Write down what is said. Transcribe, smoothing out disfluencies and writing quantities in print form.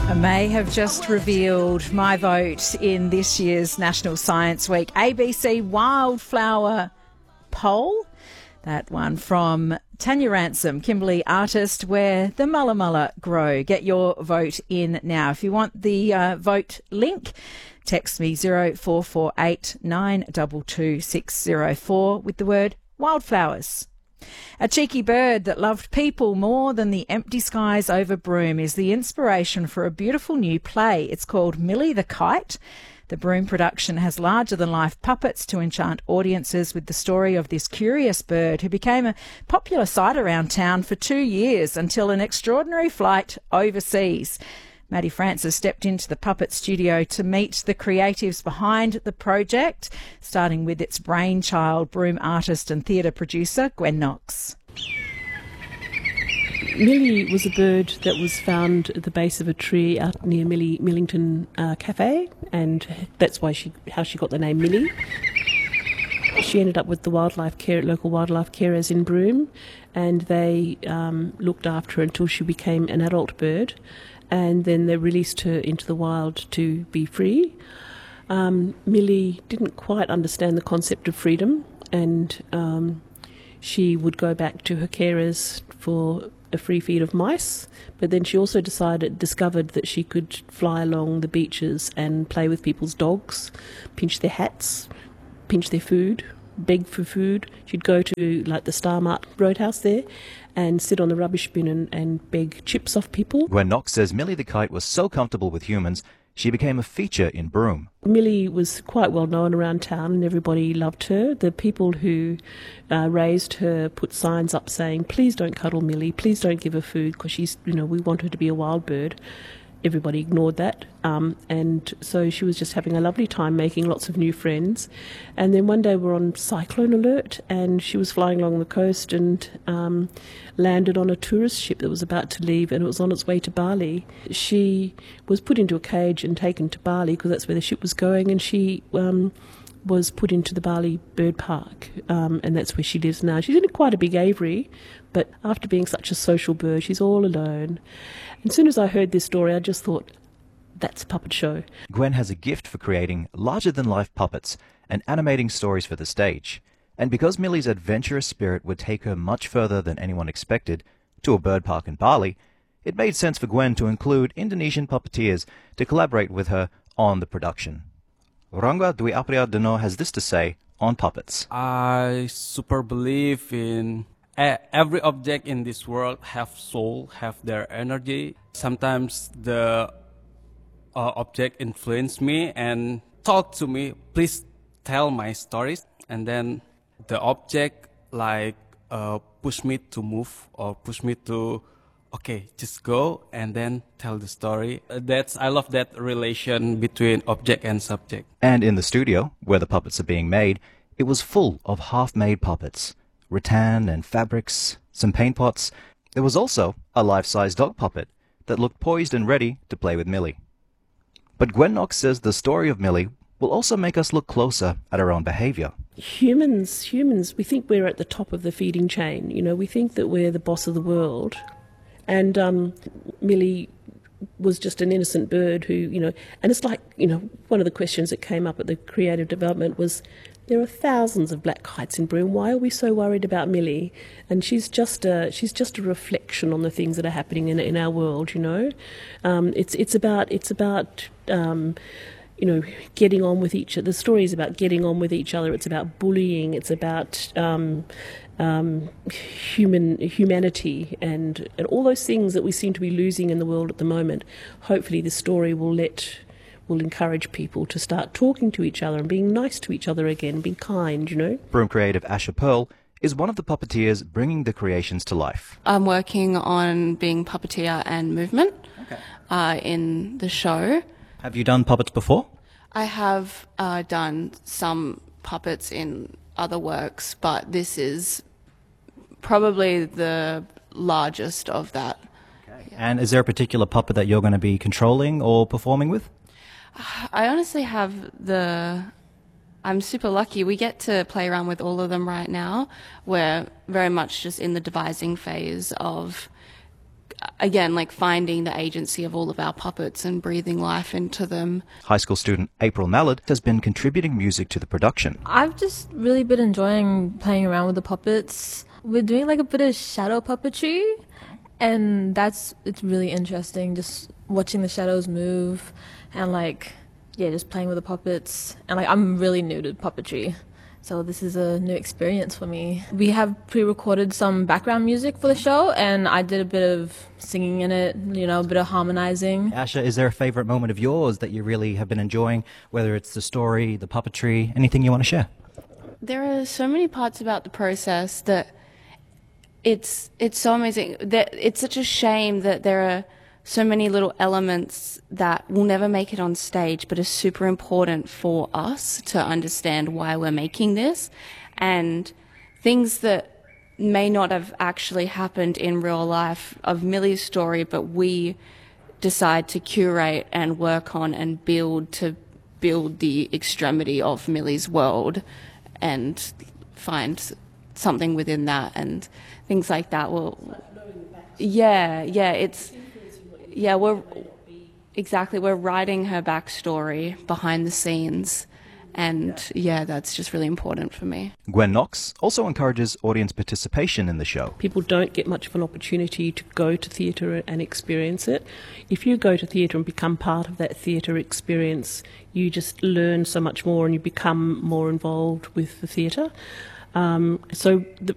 I may have just revealed my vote in this year's National Science Week ABC Wildflower poll. That one from Tanya Ransom, Kimberley Artist, where the mulla mulla grow. Get your vote in now. If you want the vote link, text me 0448 922 604 with the word wildflowers. A cheeky bird that loved people more than the empty skies over Broome is the inspiration for a beautiful new play. It's called Millie the Kite. The Broome production has larger-than-life puppets to enchant audiences with the story of this curious bird who became a popular sight around town for 2 years until an extraordinary flight overseas. Maddie Francis stepped into the puppet studio to meet the creatives behind the project, starting with its brainchild, Broome artist and theatre producer Gwen Knox. Millie was a bird that was found at the base of a tree out near Millington Cafe, and that's how she got the name Millie. She ended up with the local wildlife carers in Broome, and they looked after her until she became an adult bird, and then they released her into the wild to be free. Millie didn't quite understand the concept of freedom, and she would go back to her carers for a free feed of mice, but then she also discovered that she could fly along the beaches and play with people's dogs, pinch their hats, pinch their food, beg for food. She'd go to like the Star Mart Roadhouse there and sit on the rubbish bin and beg chips off people. Gwen Knox says Millie the Kite was so comfortable with humans, she became a feature in Broome. Millie was quite well known around town and everybody loved her. The people who raised her put signs up saying, please don't cuddle Millie, please don't give her food because we want her to be a wild bird. Everybody ignored that, and so she was just having a lovely time making lots of new friends. And then one day we're on cyclone alert, and she was flying along the coast and landed on a tourist ship that was about to leave, and it was on its way to Bali. She was put into a cage and taken to Bali because that's where the ship was going, and she was put into the Bali Bird Park, and that's where she lives now. She's in quite a big aviary, but after being such a social bird, she's all alone. And as soon as I heard this story, I just thought, that's a puppet show. Gwen has a gift for creating larger-than-life puppets and animating stories for the stage. And because Millie's adventurous spirit would take her much further than anyone expected, to a bird park in Bali, it made sense for Gwen to include Indonesian puppeteers to collaborate with her on the production. Rangga Dwi Apriyardono has this to say on puppets. I super believe in every object in this world have soul, have their energy. Sometimes the object influence me and talk to me, please tell my stories. And then the object push me to move or push me to, okay, just go and then tell the story. I love that relation between object and subject. And in the studio, where the puppets are being made, it was full of half-made puppets. Rattan and fabrics, some paint pots. There was also a life-size dog puppet that looked poised and ready to play with Millie. But Gwen Knox says the story of Millie will also make us look closer at our own behaviour. Humans, we think we're at the top of the feeding chain. We think that we're the boss of the world. And Millie was just an innocent bird who, and it's like, one of the questions that came up at the creative development was, there are thousands of black kites in Broome. Why are we so worried about Millie? And she's just a reflection on the things that are happening in our world. It's about getting on with each other. The story is about getting on with each other. It's about bullying. It's about humanity and all those things that we seem to be losing in the world at the moment. Hopefully, the story will encourage people to start talking to each other and being nice to each other again, being kind, Broome creative Asha Pearl is one of the puppeteers bringing the creations to life. I'm working on being puppeteer and movement in the show. Have you done puppets before? I have done some puppets in other works, but this is probably the largest of that. Okay. Yeah. And is there a particular puppet that you're going to be controlling or performing with? I honestly have I'm super lucky. We get to play around with all of them right now. We're very much just in the devising phase of again, like finding the agency of all of our puppets and breathing life into them. High school student April Mallard has been contributing music to the production. I've just really been enjoying playing around with the puppets. We're doing like a bit of shadow puppetry, and it's really interesting just watching the shadows move and just playing with the puppets. And I'm really new to puppetry, so this is a new experience for me. We have pre-recorded some background music for the show, and I did a bit of singing in it, a bit of harmonizing. Asha, is there a favourite moment of yours that you really have been enjoying, whether it's the story, the puppetry, anything you want to share? There are so many parts about the process that it's so amazing. That it's such a shame that there are so many little elements that will never make it on stage, but are super important for us to understand why we're making this, and things that may not have actually happened in real life of Millie's story, but we decide to curate and work on and build the extremity of Millie's world and find something within that and things like that. We're writing her backstory behind the scenes, and that's just really important for me. Gwen Knox also encourages audience participation in the show. People don't get much of an opportunity to go to theatre and experience it. If you go to theatre and become part of that theatre experience, you just learn so much more and you become more involved with the theatre. So